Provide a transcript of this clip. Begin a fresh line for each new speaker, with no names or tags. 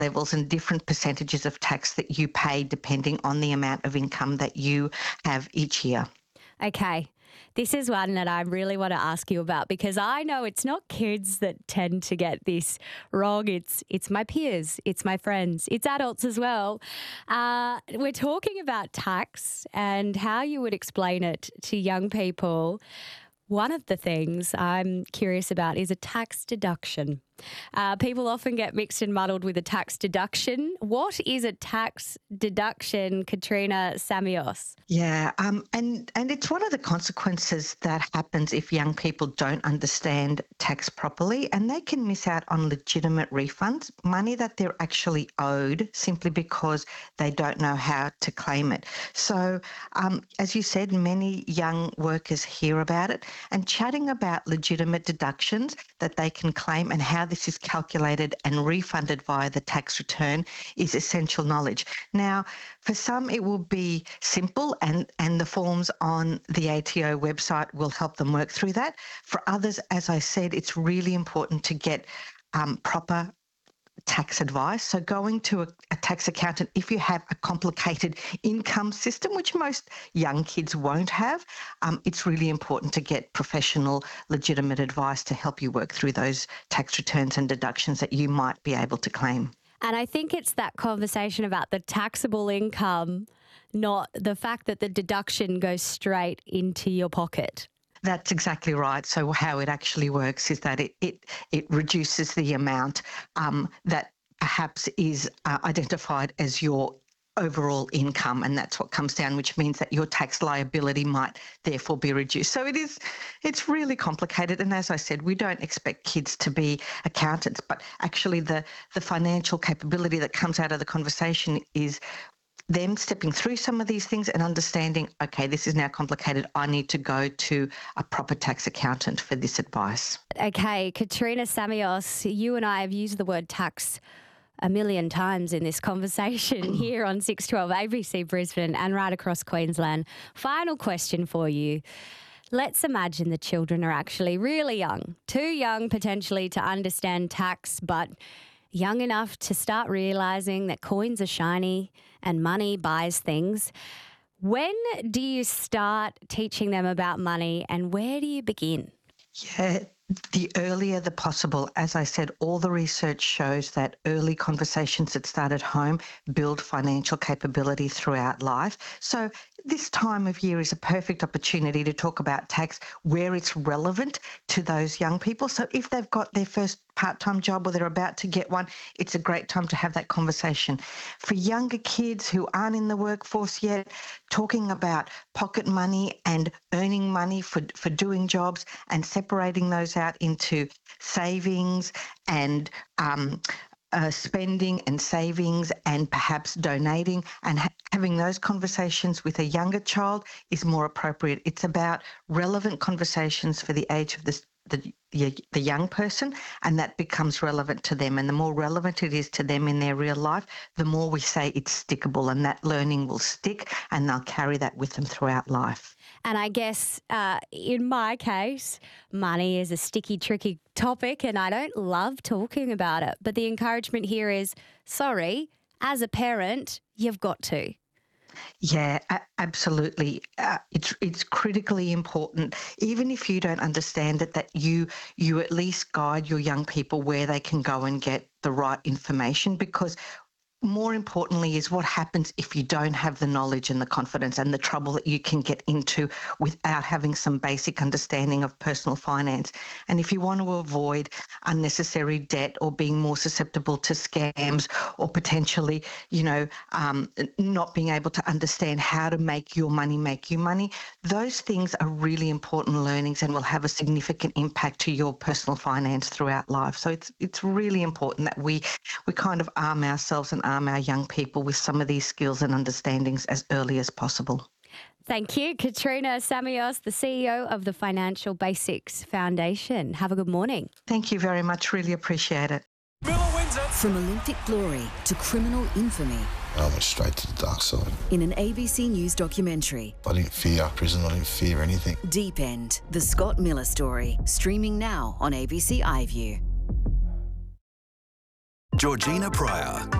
levels and different percentages of tax that you pay depending on the amount of income that you have each year.
Okay. This is one that I really want to ask you about because I know it's not kids that tend to get this wrong. It's my peers, it's my friends, it's adults as well. We're talking about tax and how you would explain it to young people. One of the things I'm curious about is a tax deduction. People often get mixed and muddled with a tax deduction. What is a tax deduction, Katrina Samios?
Yeah, and it's one of the consequences that happens if young people don't understand tax properly, and they can miss out on legitimate refunds, money that they're actually owed simply because they don't know how to claim it. So, as you said, many young workers hear about it, and chatting about legitimate deductions that they can claim and how this is calculated and refunded via the tax return is essential knowledge. Now, for some, it will be simple and the forms on the ATO website will help them work through that. For others, as I said, it's really important to get proper tax advice. So going to a tax accountant, if you have a complicated income system, which most young kids won't have, it's really important to get professional, legitimate advice to help you work through those tax returns and deductions that you might be able to claim.
And I think it's that conversation about the taxable income, not the fact that the deduction goes straight into your pocket.
That's exactly right. So how it actually works is that it reduces the amount that perhaps is identified as your overall income, and that's what comes down, which means that your tax liability might therefore be reduced. So it's really complicated, and as I said, we don't expect kids to be accountants, but actually the financial capability that comes out of the conversation is them stepping through some of these things and understanding, okay, this is now complicated. I need to go to a proper tax accountant for this advice.
Okay, Katrina Samios, you and I have used the word tax a million times in this conversation here on 612 ABC Brisbane and right across Queensland. Final question for you. Let's imagine the children are actually really young, too young potentially to understand tax, but young enough to start realising that coins are shiny and money buys things. When do you start teaching them about money and where do you begin?
Yeah, the earlier the possible. As I said, all the research shows that early conversations that start at home build financial capability throughout life. So this time of year is a perfect opportunity to talk about tax where it's relevant to those young people. So if they've got their first part-time job or they're about to get one, it's a great time to have that conversation. For younger kids who aren't in the workforce yet, talking about pocket money and earning money for doing jobs and separating those out into savings and spending and savings and perhaps donating and having those conversations with a younger child is more appropriate. It's about relevant conversations for the age of the young person, and that becomes relevant to them. And the more relevant it is to them in their real life, the more we say it's stickable, and that learning will stick and they'll carry that with them throughout life.
And I guess in my case, money is a sticky, tricky topic and I don't love talking about it. But the encouragement here is, sorry, as a parent, you've got to.
Yeah, absolutely. It's critically important, even if you don't understand it, that you at least guide your young people where they can go and get the right information, because more importantly is what happens if you don't have the knowledge and the confidence, and the trouble that you can get into without having some basic understanding of personal finance. And if you want to avoid unnecessary debt or being more susceptible to scams or potentially, not being able to understand how to make your money make you money, those things are really important learnings and will have a significant impact to your personal finance throughout life. So it's really important that we kind of arm ourselves and arm our young people with some of these skills and understandings as early as possible.
Thank you, Katrina Samios, the CEO of the Financial Basics Foundation. Have a good morning.
Thank you very much. Really appreciate it.
From Olympic glory to criminal infamy.
I went straight to the dark side.
In an ABC News documentary.
I didn't fear prison. I didn't fear anything.
Deep End, the Scott Miller story. Streaming now on ABC iView.
Georgina Pryor.